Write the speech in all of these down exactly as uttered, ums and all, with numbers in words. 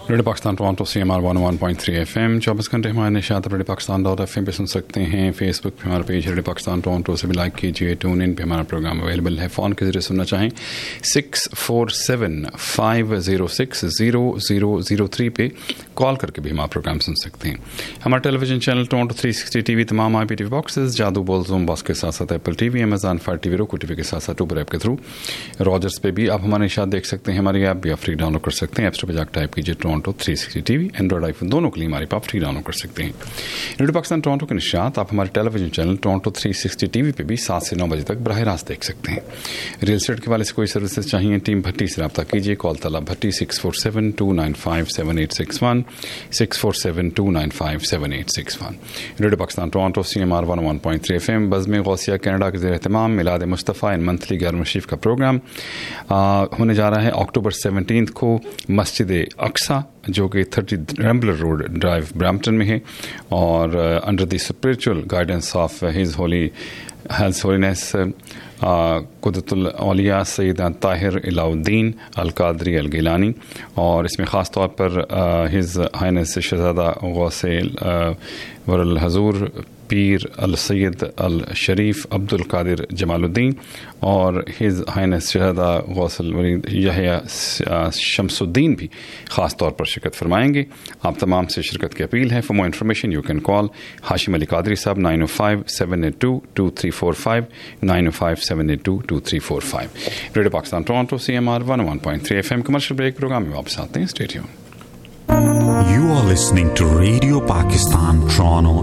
Radio Pakistan Toronto C M R one one point three F M चौबीस घंटे हमारे Nishat radio Pakistan dot F M पे सुन सकते हैं। फेसबुक पे हमारा पेज रेडियो पाकिस्तान टोरंटो से भी लाइक कीजिए। ट्यून इन पे हमारा प्रोग्राम अवेलेबल है। फ़ोन के जरिए सुनना चाहें six four seven five zero six zero zero zero three पे कॉल करके भी हमारा प्रोग्राम सुन सकते हैं। हमारा television channel Toronto three sixty T V, तमाम I P T V boxes, जादू बॉल जूम बॉक्स के साथ साथ Apple T V, Amazon fire T V, roku T V के साथ साथ ऊपर ऐप के थ्रू रॉजर्स पे भी आप हमारे निशात देख सकते हैं। हमारी ऐप भी आप फ्री डाउनलोड कर सकते हैं। ऐप स्टोर पर जाकर टाइप कीजिए Toronto three sixty T V, Android iPhone दोनों के लिए हमारे पास फ्री डाउनलोड कर सकते हैं। रेडियो पाकिस्तान टोरंटो के निशात आप हमारे television channel Toronto three sixty T V पे भी सात से नौ बजे तक बराह रास्त देख सकते हैं। रियल एस्टेट के वाले से कोई सर्विसेज चाहिए, टीम भट्टी से रब्ता कीजिए। कॉल तलब भट्टी six four seven to nine five seven eight six one six four seven to nine five seven eight six one. Radio Pakistan Toronto C M R one one point three F M Bazm Gausiya Canada के ज़ेर एहतमाम मिलाद मुस्तफ़ा इन monthly ग्यारह शरीफ का programme होने जा रहा है अक्टूबर seventeen को मस्जिद अक्सा जो कि thirty Rambler road drive Brampton में है, और under the spiritual guidance of his Holi his holiness कुदरतुल Auliya Syed Tahir Alauddin अल कादरी अल गिलानी। और इसमें ख़ास तौर पर हिज हाइनेस शहज़ादा गौसे वरल हजूर पीर अल सैयद अल शरीफ अब्दुल कादिर जमालुद्दीन और हिज हाइनेस शहज़ादा गौसल वलीद यहया शमसुद्दीन भी ख़ास तौर पर शिरकत फरमाएंगे। आप तमाम से शिरकत की अपील है। For more information you can call Hashim Ali Qadri साहब nine O five seven eight to to three four five nine O five seven eight to to three four five. Radio Pakistan Toronto C M R one one point three F M commercial break programme में वापस आते हैं। Stay tuned. You are listening to Radio Pakistan Toronto.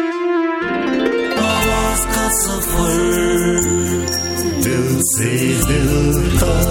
दिल से दिल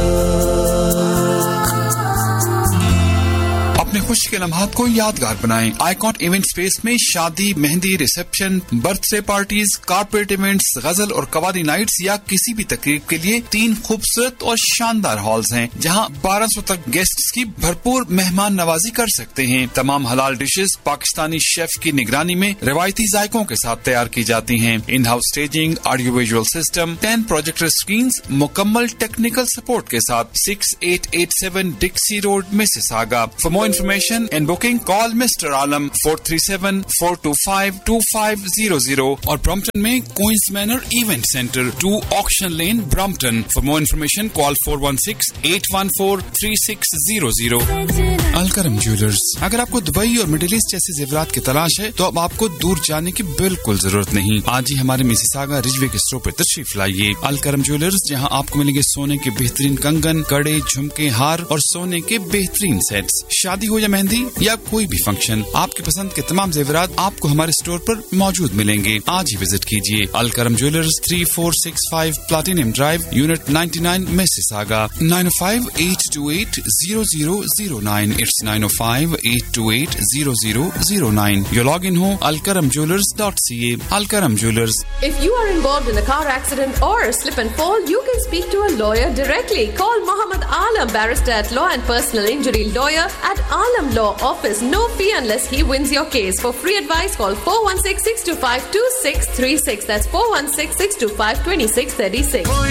अपने खुशी के लम्हात को यादगार बनाएं। आइकॉन इवेंट स्पेस में शादी, mehndi, reception, birthday parties, corporate events, गजल और कवाली नाइट्स या किसी भी तकरीब के लिए तीन खूबसूरत और शानदार हॉल्स हैं जहां बारह सौ तक गेस्ट्स की भरपूर मेहमान नवाजी कर सकते हैं। तमाम हलाल डिशेस पाकिस्तानी शेफ की निगरानी में रिवायती जायकों के साथ तैयार की जाती हैं। In house staging, audio visual system, ten projector screens, मुकम्मल टेक्निकल सपोर्ट के साथ six eight eight seven डिक्सी road Mississauga. For more information and booking call Mister Alam four three seven four two five two five zero zero और Brompton में Queens Manor Event Center two Auction Lane Brompton. For more information call four one six eight one four three six zero zero. Alkaram jewellers. अगर आपको Dubai और middle east जैसे जेवरात की तलाश है तो अब आपको दूर जाने की बिल्कुल जरूरत नहीं। आज ही हमारे मिसिसागा रिजवे के स्टोर पर तशरीफ लाइए। अलकरम ज्वेलर्स जहां आपको मिलेंगे सोने के बेहतरीन कंगन, कड़े, झुमके, हार और सोने के बेहतरीन सेट्स। शादी हो या मेहंदी या कोई भी फंक्शन, आपकी पसंद के तमाम जेवरात आपको हमारे स्टोर पर मौजूद मिलेंगे। आज ही विजिट कीजिए। Alkaram jewellers three four six five platinum drive unit ninety nine Mississauga nine O five eight to eight zero zero zero nine. It's nine oh five eight two eight zero zero zero nine. Your login ho alkaram jewelers dot c a. Alkaram Jewelers. If you are involved in a car accident or a slip and fall, you can speak to a lawyer directly. Call Muhammad Alam, barrister at Law and Personal Injury Lawyer at Alam Law Office. No fee unless he wins your case. For free advice, call four one six six two five two six three six. That's four one six six two five two six three six.